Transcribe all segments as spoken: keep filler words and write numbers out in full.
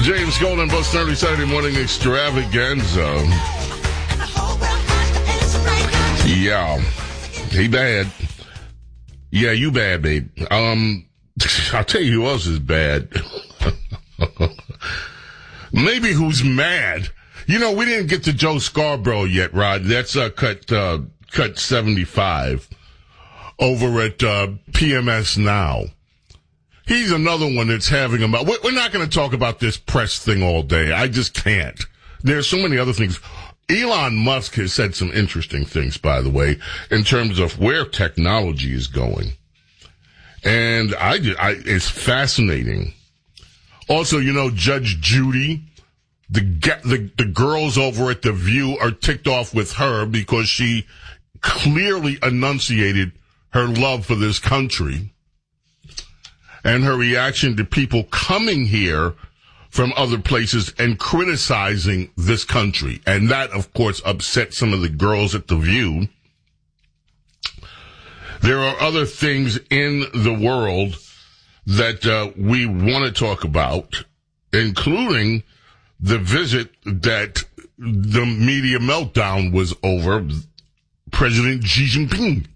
James Golden, Bus thirty Saturday Morning Extravaganza. Yeah, he bad. Yeah, you bad, babe. Um, I'll tell you who else is bad. Maybe who's mad. You know, we didn't get to Joe Scarborough yet, Rod. That's uh, cut uh, cut seventy-five over at uh, P M S Now. He's another one that's having a... We're not going to talk about this press thing all day. I just can't. There's so many other things. Elon Musk has said some interesting things, by the way, in terms of where technology is going. And I, I it's fascinating. Also, you know, Judge Judy, the, the, the girls over at The View are ticked off with her because she clearly enunciated her love for this country. And her reaction to people coming here from other places and criticizing this country. And that, of course, upset some of the girls at The View. There are other things in the world that uh, we want to talk about, including the visit that the media meltdown was over President Xi Jinping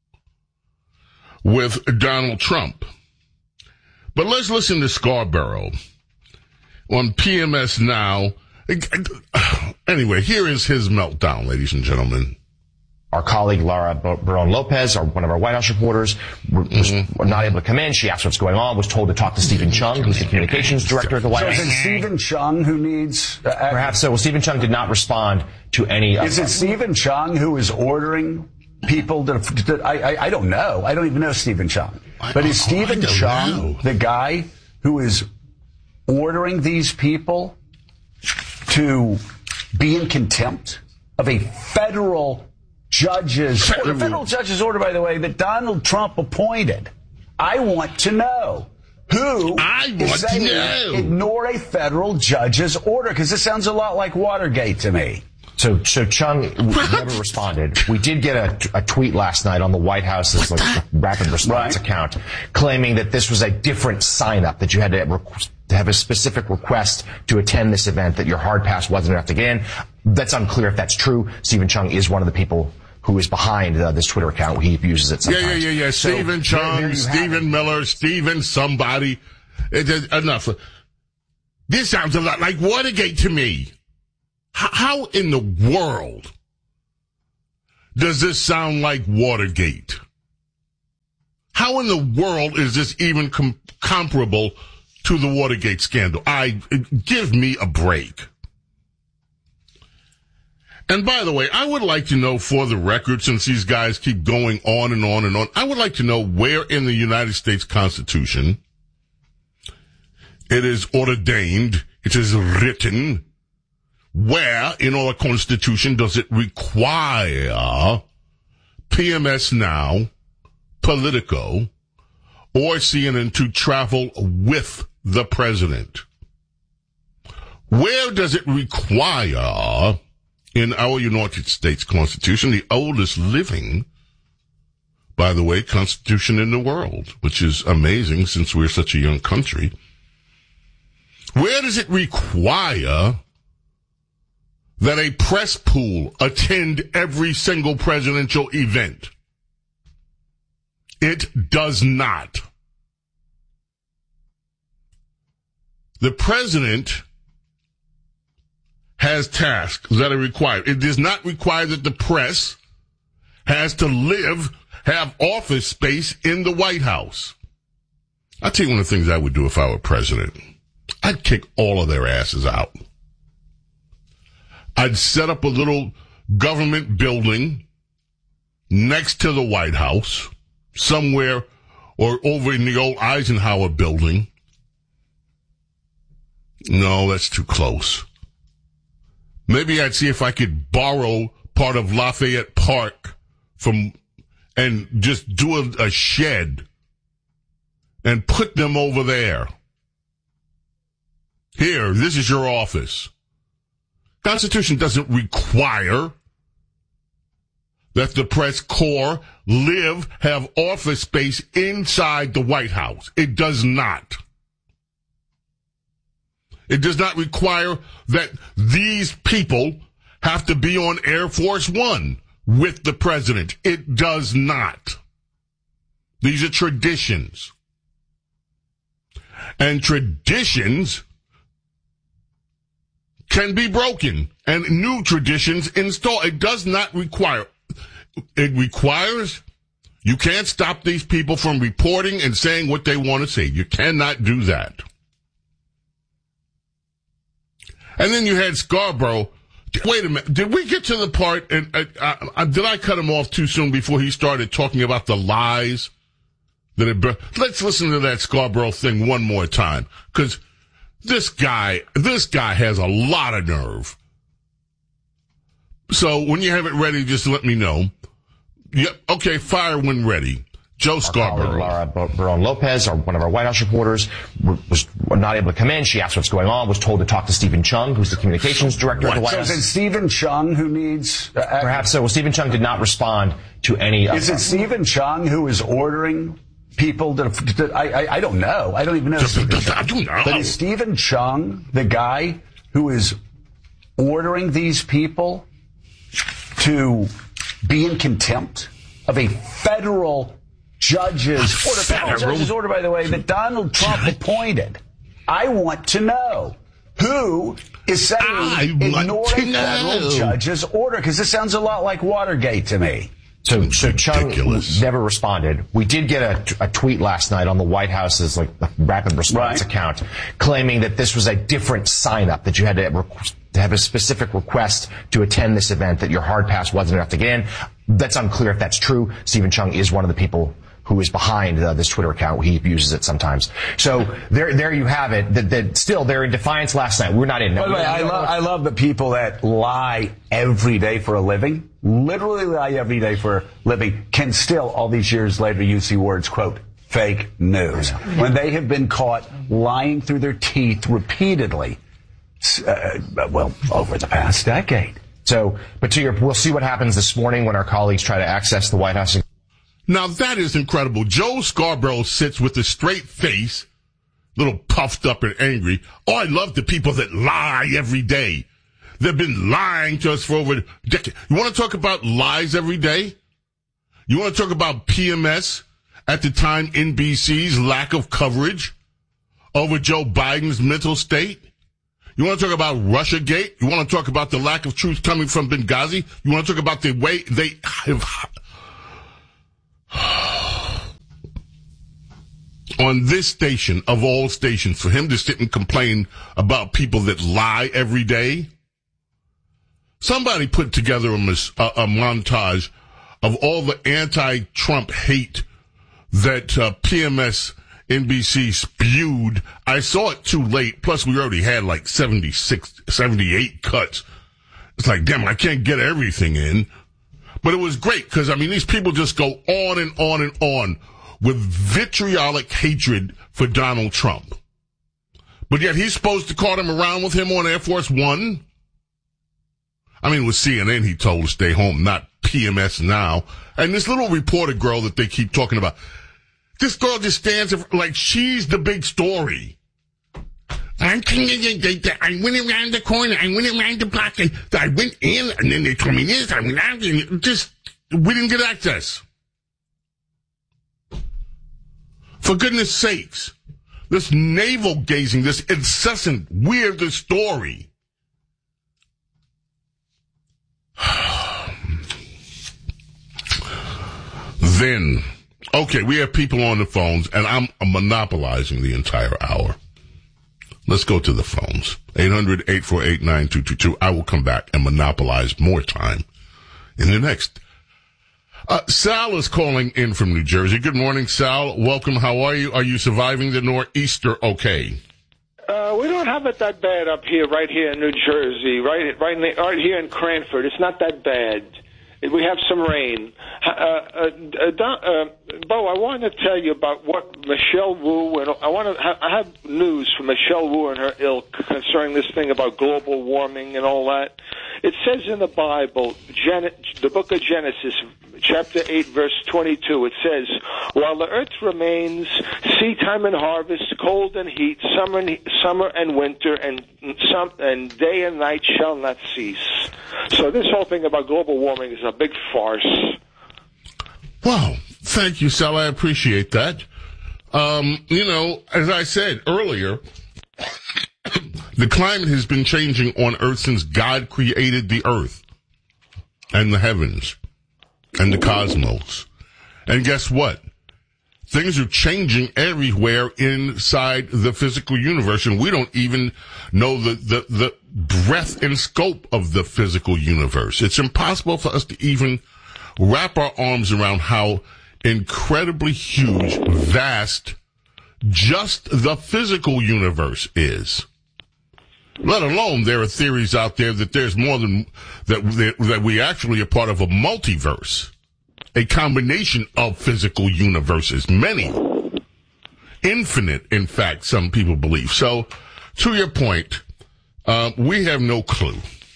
with Donald Trump. But let's listen to Scarborough on P M S Now. Anyway, here is his meltdown, ladies and gentlemen. Our colleague Laura Barón Lopez, our, one of our White House reporters, was mm-hmm. not able to come in. She asked what's going on, was told to talk to Stephen Chung, who's the communications director of the White so House. So is it Stephen Chung who needs... Uh, Perhaps so. Well, Stephen Chung did not respond to any... Is uh, it Stephen Chung who is ordering people to... to I, I, I don't know. I don't even know Stephen Chung. But is Stephen Chung know. the guy who is ordering these people to be in contempt of a federal judge's federal, federal judge's order, by the way, that Donald Trump appointed? I want to know who I want is saying to know. Ignore a federal judge's order, because this sounds a lot like Watergate to me. So, so Chung never responded. We did get a, a tweet last night on the White House's like, rapid response right. account claiming that this was a different sign-up, that you had to, rec- to have a specific request to attend this event, that your hard pass wasn't enough to get in. That's unclear if that's true. Stephen Chung is one of the people who is behind uh, this Twitter account. He uses it sometimes. Yeah, yeah, yeah, yeah. So, Stephen Chung, there, there Stephen Miller, Stephen somebody. It, it, enough. This sounds a lot like Watergate to me. How in the world does this sound like Watergate? How in the world is this even com- comparable to the Watergate scandal? I give me a break. And by the way, I would like to know, for the record, since these guys keep going on and on and on, I would like to know where in the United States Constitution it is ordained, it is written, where in our Constitution does it require P M S Now, Politico, or C N N to travel with the president? Where does it require in our United States Constitution, the oldest living, by the way, constitution in the world, which is amazing since we're such a young country, where does it require that a press pool attend every single presidential event? It does not. The president has tasks that are required. It does not require that the press has to live, have office space in the White House. I'll tell you one of the things I would do if I were president. I'd kick all of their asses out. I'd set up a little government building next to the White House, somewhere, or over in the old Eisenhower building. No, that's too close. Maybe I'd see if I could borrow part of Lafayette Park from, and just do a, a shed and put them over there. Here, this is your office. Constitution doesn't require that the press corps live, have office space inside the White House. It does not. It does not require that these people have to be on Air Force One with the president. It does not. These are traditions. And traditions can be broken and new traditions installed. It does not require. It requires, you can't stop these people from reporting and saying what they want to say. You cannot do that. And then you had Scarborough. Wait a minute. Did we get to the part, and uh, uh, did I cut him off too soon before he started talking about the lies? That it, let's listen to that Scarborough thing one more time. Because this guy, this guy has a lot of nerve. So when you have it ready, just let me know. Yep. Okay, fire when ready. Joe Scarborough. Laura Barone Lopez, our, one of our White House reporters, was not able to come in. She asked what's going on, was told to talk to Stephen Chung, who's the communications director what? of the White so House. So is it Stephen Chung who needs... Uh, Perhaps so. Well, Stephen Chung did not respond to any... Is it Stephen Chung who is ordering people to... to I, I, I don't know. I don't even know Stephen Chung. I don't know. But is Stephen Chung the guy who is ordering these people to be in contempt of a federal... Judge's order, federal judge's order, by the way, that Donald Trump appointed. I want to know who is saying ignore a federal judge's order, because this sounds a lot like Watergate to me. So, so Chung Ridiculous. never responded. We did get a, a tweet last night on the White House's like rapid response right. account, claiming that this was a different sign-up, that you had to have, to have a specific request to attend this event, that your hard pass wasn't enough to get in. That's unclear if that's true. Stephen Chung is one of the people who is behind uh, this Twitter account. He abuses it sometimes. So there, there you have it. That, that still, they're in defiance last night. We're not in. By the way, I love, I love the people that lie every day for a living, literally lie every day for a living, can still, all these years later, use the words, quote, fake news. When they have been caught lying through their teeth repeatedly, uh, well, over the past decade. So, but to your, we'll see what happens this morning when our colleagues try to access the White House. Now, that is incredible. Joe Scarborough sits with a straight face, a little puffed up and angry. Oh, I love the people that lie every day. They've been lying to us for over a decade. You want to talk about lies every day? You want to talk about P M S, at the time N B C's lack of coverage over Joe Biden's mental state? You want to talk about Russiagate? You want to talk about the lack of truth coming from Benghazi? You want to talk about the way they have... On this station, of all stations, for him to sit and complain about people that lie every day. Somebody put together a, mis- a, a montage of all the anti-Trump hate that uh, P M S N B C spewed. I saw it too late. Plus, we already had like seventy-six, seventy-eight cuts. It's like, damn, I can't get everything in. But it was great because, I mean, these people just go on and on and on with vitriolic hatred for Donald Trump. But yet he's supposed to cart him around with him on Air Force One. I mean, with C N N, he told to stay home, not P M S Now. And this little reporter girl that they keep talking about, this girl just stands there like she's the big story. I went around the corner. I went around the block. I, I went in, and then they told me this. I went out, and just, we didn't get access. For goodness sakes, this navel-gazing, this incessant, weird story. Then, okay, we have people on the phones, and I'm monopolizing the entire hour. Let's go to the phones. eight hundred, eight four eight, nine two two two. I will come back and monopolize more time in the next. Uh, Sal is calling in from New Jersey. Good morning, Sal. Welcome. How are you? Are you surviving the nor'easter okay? Uh, we don't have it that bad up here, right here in New Jersey, right, right, in the, right here in Cranford. It's not that bad. We have some rain. Uh, uh, uh, uh, Bo, I want to tell you about what Michelle Wu, and I want to. Ha- I have news from Michelle Wu and her ilk concerning this thing about global warming and all that. It says in the Bible, Gen- the book of Genesis, chapter eight, verse twenty-two. It says, while the earth remains, seed time and harvest, cold and heat, summer and, summer and winter, and, some, and day and night shall not cease. So this whole thing about global warming is a big farce. Wow. Thank you, Sal. I appreciate that. Um, you know, as I said earlier, the climate has been changing on Earth since God created the earth and the heavens and the cosmos. And guess what? Things are changing everywhere inside the physical universe, and we don't even know the, the, the breadth and scope of the physical universe. It's impossible for us to even wrap our arms around how incredibly huge, vast, just the physical universe is. Let alone there are theories out there that there's more than, that, that we actually are part of a multiverse. A combination of physical universes. Many. Infinite, in fact, some people believe. So, to your point, uh, we have no clue.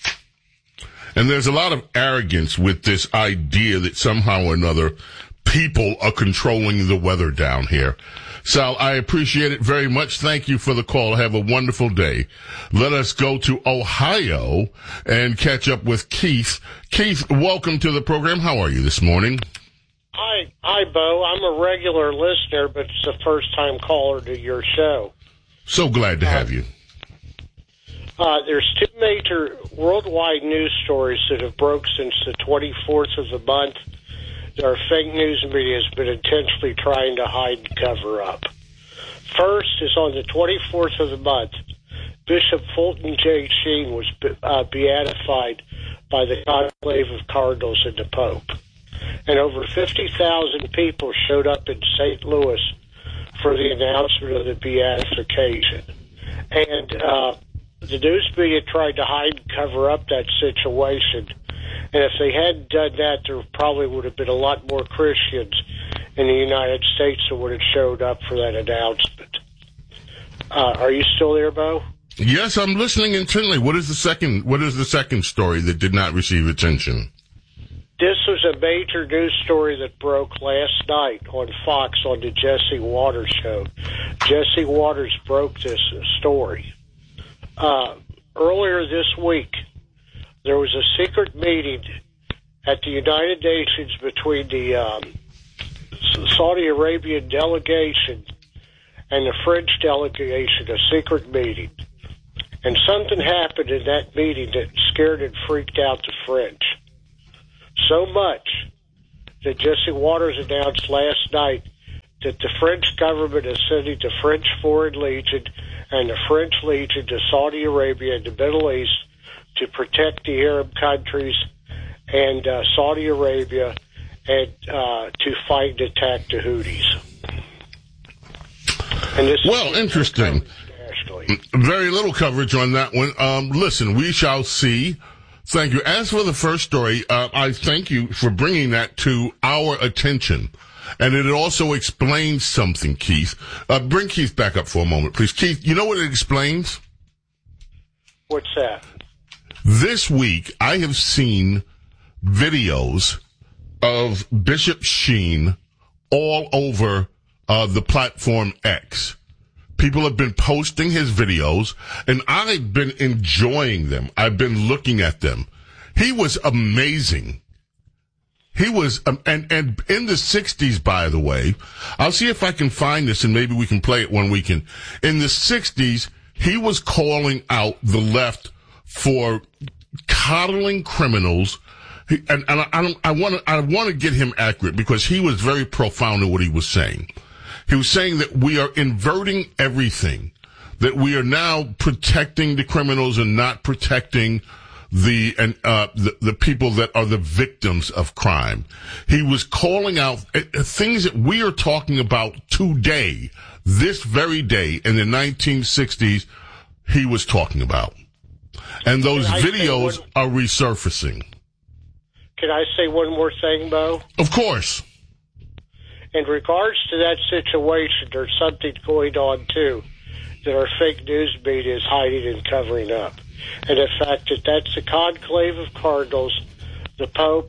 And there's a lot of arrogance with this idea that somehow or another people are controlling the weather down here. Sal, I appreciate it very much. Thank you for the call. Have a wonderful day. Let us go to Ohio and catch up with Keith. Keith, welcome to the program. How are you this morning? Hi, hi, Bo. I'm a regular listener, but it's a first-time caller to your show. So glad to have you. Uh, there's two major worldwide news stories that have broke since the twenty-fourth of the month that our fake news media has been intentionally trying to hide and cover up. First is on the twenty-fourth of the month, Bishop Fulton J. Sheen was uh, beatified by the Conclave of Cardinals and the Pope. And over fifty thousand people showed up in Saint Louis for the announcement of the beatification. And uh, the news media tried to hide and cover up that situation. And if they hadn't done that, there probably would have been a lot more Christians in the United States that would have showed up for that announcement. Uh, are you still there, Bo? Yes, I'm listening intently. What is the second? What is the second story that did not receive attention? This was a major news story that broke last night on Fox on the Jesse Waters show. Jesse Waters broke this story. Uh, earlier this week, there was a secret meeting at the United Nations between the um, Saudi Arabian delegation and the French delegation, a secret meeting. And something happened in that meeting that scared and freaked out the French. So much that Jesse Waters announced last night that the French government is sending the French Foreign Legion and the French Legion to Saudi Arabia and the Middle East to protect the Arab countries and uh, Saudi Arabia and uh, to fight and attack the Houthis. And this well, interesting. Very little coverage on that one. Um, listen, we shall see. Thank you. As for the first story, uh, I thank you for bringing that to our attention. And it also explains something, Keith. Uh, bring Keith back up for a moment, please. Keith, you know what it explains? What's that? This week, I have seen videos of Bishop Sheen all over uh, the platform X. People have been posting his videos, and I've been enjoying them. I've been looking at them. He was amazing. He was, um, and, and in the sixties, by the way, I'll see if I can find this, and maybe we can play it one weekend. In the sixties, he was calling out the left for coddling criminals. He, and, and I, I don't, I want to, I want to get him accurate because he was very profound in what he was saying. He was saying that we are inverting everything, that we are now protecting the criminals and not protecting the and uh the, the people that are the victims of crime. He was calling out uh, things that we are talking about today, this very day in the nineteen sixties. He was talking about, and those videos one, are resurfacing. Can I say one more thing, Bo? Of course. In regards to that situation, there's something going on, too, that our fake news media is hiding and covering up. And the fact that that's the Conclave of Cardinals, the Pope,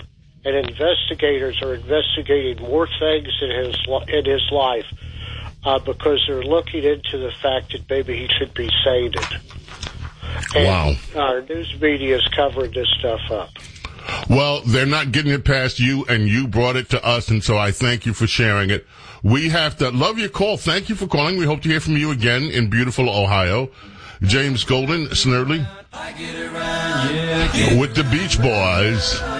and investigators are investigating more things in his in his life uh, because they're looking into the fact that maybe he should be sated. And wow. Our news media is covering this stuff up. Well, they're not getting it past you, and you brought it to us, and so I thank you for sharing it. We have to love your call. Thank you for calling. We hope to hear from you again in beautiful Ohio. James Golden, Snerdley, with the Beach Boys.